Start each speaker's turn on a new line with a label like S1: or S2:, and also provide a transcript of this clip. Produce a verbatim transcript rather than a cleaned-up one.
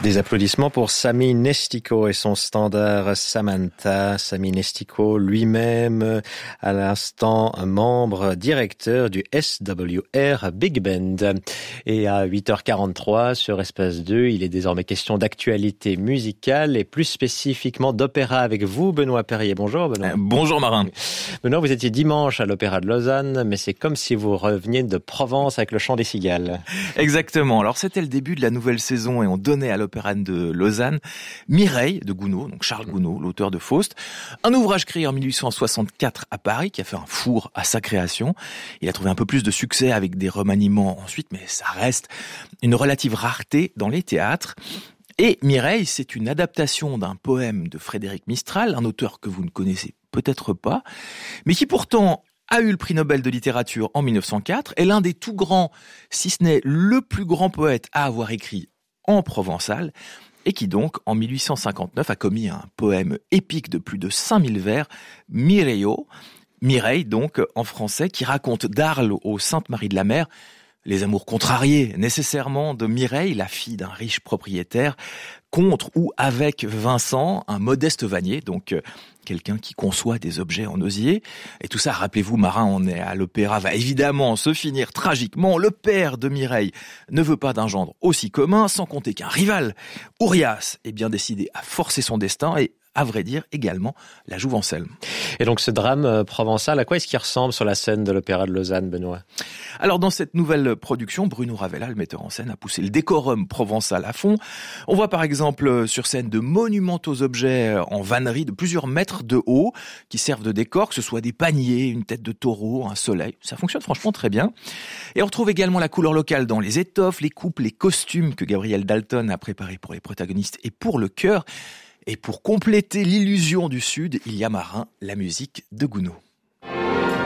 S1: Des applaudissements pour Sami Nestico et son standard Samantha. Sami Nestico lui-même, à l'instant, un membre directeur du S W R Big Band. Et à huit heures quarante-trois sur Espace deux, il est désormais question d'actualité musicale et plus spécifiquement d'opéra avec vous, Benoît Perrier. Bonjour Benoît.
S2: Euh, bonjour Marin.
S1: Benoît, vous étiez dimanche à l'Opéra de Lausanne, mais c'est comme si vous reveniez de Provence avec le chant des cigales.
S2: Exactement. Alors c'était le début de la nouvelle saison et on donnait à l'Opéra de Lausanne Mireille de Gounod, donc Charles Gounod, l'auteur de Faust, un ouvrage créé en mille huit cent soixante-quatre à Paris qui a fait un four à sa création. Il a trouvé un peu plus de succès avec des remaniements ensuite, mais ça reste une relative rareté dans les théâtres. Et Mireille, c'est une adaptation d'un poème de Frédéric Mistral, un auteur que vous ne connaissez peut-être pas, mais qui pourtant a eu le prix Nobel de littérature en mille neuf cent quatre, est l'un des tout grands, si ce n'est le plus grand poète à avoir écrit en provençal, et qui donc, en mille huit cent cinquante-neuf, a commis un poème épique de plus de cinq mille vers, Mireio, Mireille donc, en français, qui raconte d'Arles aux Sainte-Marie de la Mer les amours contrariés, nécessairement, de Mireille, la fille d'un riche propriétaire, contre ou avec Vincent, un modeste vannier, donc euh, quelqu'un qui conçoit des objets en osier. Et tout ça, rappelez-vous, Marin, on est à l'opéra, va évidemment se finir tragiquement. Le père de Mireille ne veut pas d'un gendre aussi commun, sans compter qu'un rival, Ourias, est bien décidé à forcer son destin et, à vrai dire, également la Jouvencelle.
S1: Et donc ce drame provençal, à quoi est-ce qu'il ressemble sur la scène de l'Opéra de Lausanne, Benoît ?
S2: Alors dans cette nouvelle production, Bruno Ravella, le metteur en scène, a poussé le décorum provençal à fond. On voit par exemple sur scène de monumentaux objets en vannerie de plusieurs mètres de haut qui servent de décor, que ce soit des paniers, une tête de taureau, un soleil. Ça fonctionne franchement très bien. Et on retrouve également la couleur locale dans les étoffes, les coupes, les costumes que Gabriel Dalton a préparés pour les protagonistes et pour le chœur. Et pour compléter l'illusion du Sud, il y a Marin, la musique de Gounod.